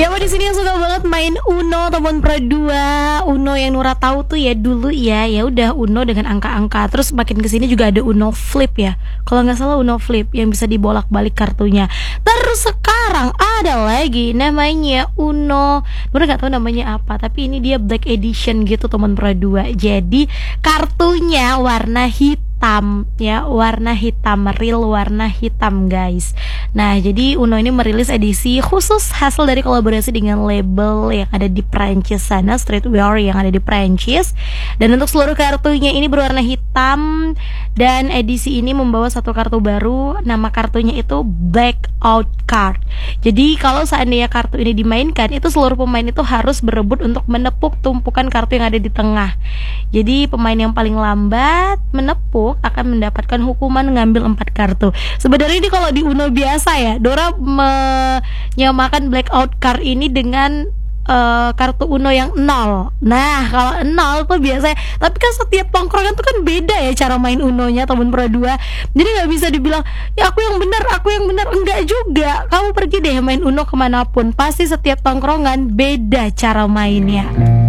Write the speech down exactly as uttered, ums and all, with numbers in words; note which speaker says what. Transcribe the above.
Speaker 1: Siapa di sini yang suka banget main Uno teman Pro dua? Uno yang Nura tahu tuh ya dulu ya, ya udah Uno dengan angka-angka. Terus makin kesini juga ada Uno Flip ya. Kalau nggak salah Uno Flip yang bisa dibolak-balik kartunya. Terus sekarang ada lagi namanya Uno, Nura nggak tahu namanya apa, tapi ini dia Black Edition gitu teman Pro dua. Jadi kartunya warna hitam. Hitam ya, warna hitam, real warna hitam guys. Nah jadi Uno ini merilis edisi khusus hasil dari kolaborasi dengan label yang ada di Prancis sana, Streetwear yang ada di Prancis. Dan untuk seluruh kartunya ini berwarna hitam. Dan edisi ini membawa satu kartu baru, nama kartunya itu Blackout Card. Jadi kalau seandainya kartu ini dimainkan, itu seluruh pemain itu harus berebut untuk menepuk tumpukan kartu yang ada di tengah. Jadi pemain yang paling lambat menepuk akan mendapatkan hukuman ngambil empat kartu. Sebenarnya ini kalau di Uno biasa ya, Dora menyamakan Blackout Card ini dengan uh, kartu Uno yang nol. Nah kalau nol tuh biasanya, tapi kan setiap tongkrongan tuh kan beda ya cara main Unonya temen Pro dua. Jadi gak bisa dibilang ya aku yang benar, aku yang benar. Enggak juga. Kamu pergi deh main Uno kemanapun, pasti setiap tongkrongan beda cara mainnya.